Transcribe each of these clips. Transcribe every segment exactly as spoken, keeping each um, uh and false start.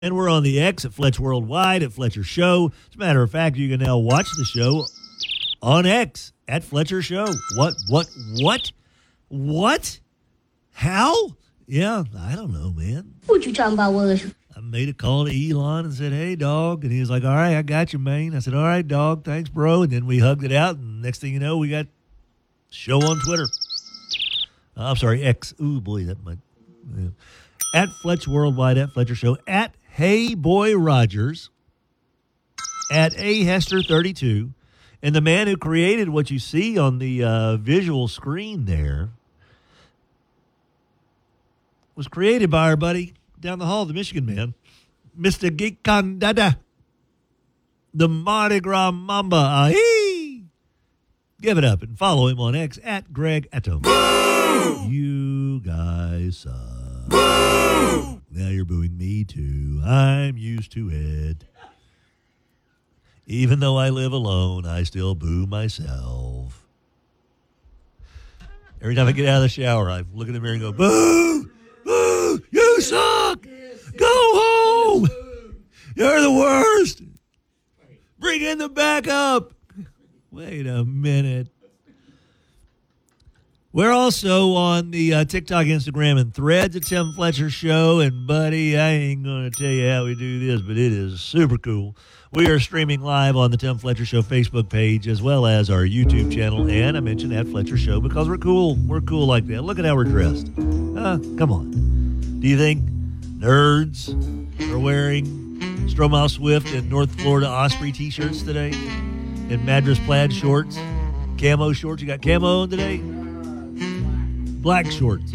And we're on the X at Fletch Worldwide at Fletcher Show. As a matter of fact, you can now watch the show on X at Fletcher Show. What, what, what, what? How? Yeah, I don't know, man. What you talking about, Willis? I made a call to Elon and said, hey, dog. And he was like, all right, I got you, man. I said, all right, dog. Thanks, bro. And then we hugged it out. And next thing you know, we got show on Twitter. Uh, I'm sorry, X. Ooh, boy, that might. Yeah. At Fletch Worldwide, at Fletcher Show, at Hey Boy Rogers, at A Hester thirty-two, and the man who created what you see on the uh, visual screen there was created by our buddy down the hall, the Michigan man, Mister Geek Dada, the Mardi Gras Mamba. Ahee! Give it up and follow him on X at Greg Atom. You guys suck. Boo! Now you're booing me too. I'm used to it. Even though I live alone, I still boo myself. Every time I get out of the shower, I look in the mirror and go, boo! Boo! You suck! Go home! You're the worst! Bring in the backup! Wait a minute. We're also on the uh, TikTok, Instagram, and Threads at Tim Fletcher Show. And, buddy, I ain't going to tell you how we do this, but it is super cool. We are streaming live on the Tim Fletcher Show Facebook page as well as our YouTube channel. And I mentioned at Fletcher Show because we're cool. We're cool like that. Look at how we're dressed. Uh, come on. Do you think nerds are wearing Stromile Swift and North Florida Osprey T-shirts today? And Madras plaid shorts? Camo shorts? You got camo on today? Black shorts,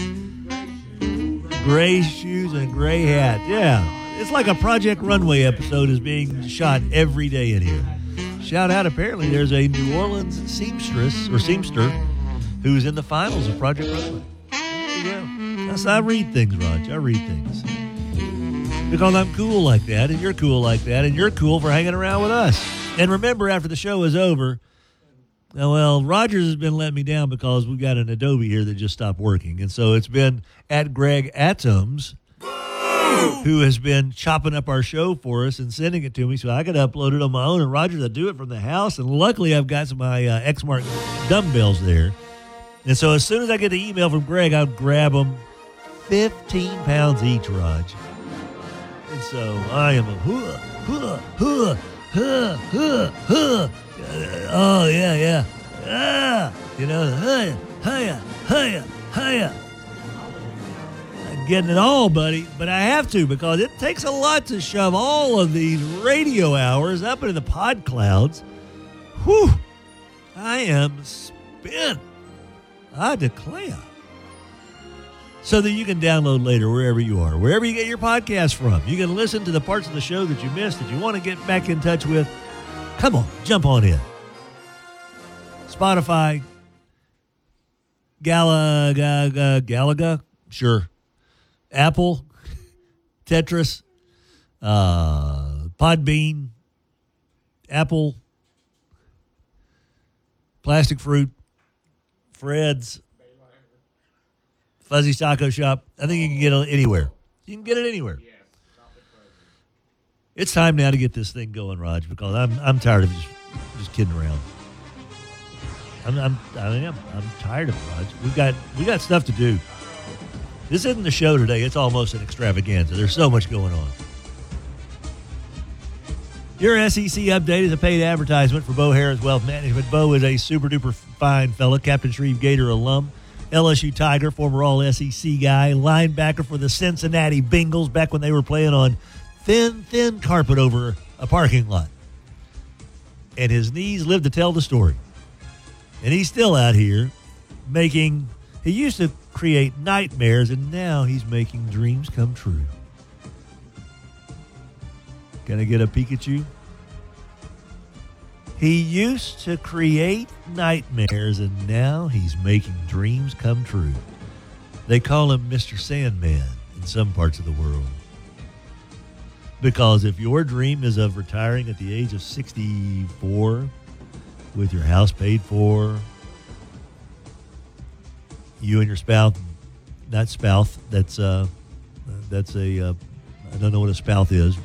gray shoes, and gray hat. Yeah, it's like a Project Runway episode is being shot every day in here. Shout out, apparently there's a New Orleans seamstress or seamster who's in the finals of Project Runway. There you go. That's how I read things, Raj. I read things. Because I'm cool like that, and you're cool like that, and you're cool for hanging around with us. And remember, after the show is over, well, Rogers has been letting me down because we've got an Adobe here that just stopped working. And so it's been at Greg Atoms, who has been chopping up our show for us and sending it to me so I could upload it on my own. And Rogers, I do it from the house. And luckily, I've got some of my uh, X-Mark dumbbells there. And so as soon as I get the email from Greg, I'll grab them. fifteen pounds each, Raj. And so I am a huh, huh, huh, huh, huh, huh. Uh, oh, yeah, yeah. Ah, you know, hiya, hiya, hiya, hiya. I'm getting it all, buddy, but I have to because it takes a lot to shove all of these radio hours up into the pod clouds. Whew. I am spent. I declare. So that you can download later wherever you are, wherever you get your podcast from. You can listen to the parts of the show that you missed that you want to get back in touch with. Come on, jump on in. Spotify, Galaga, Galaga, sure. Apple, Tetris, uh, Podbean, Apple, Plastic Fruit, Fred's, Fuzzy Taco Shop. I think you can get it anywhere. You can get it anywhere. It's time now to get this thing going, Raj, because I'm I'm tired of just, just kidding around. I'm I'm I am I'm tired of it, Raj. We've got we got stuff to do. This isn't the show today. It's almost an extravaganza. There's so much going on. Your S E C update is a paid advertisement for Bo Harris Wealth Management. Bo is a super duper fine fella, Captain Shreve Gator alum, L S U Tiger, former All S E C guy, linebacker for the Cincinnati Bengals back when they were playing on thin, thin carpet over a parking lot. And his knees live to tell the story. And he's still out here making, he used to create nightmares, and now he's making dreams come true. Can I get a Pikachu? He used to create nightmares, and now he's making dreams come true. They call him Mister Sandman in some parts of the world. Because if your dream is of retiring at the age of sixty-four with your house paid for, you and your spouse, not spouse, that's uh, that's a uh, I don't know what a spouth is.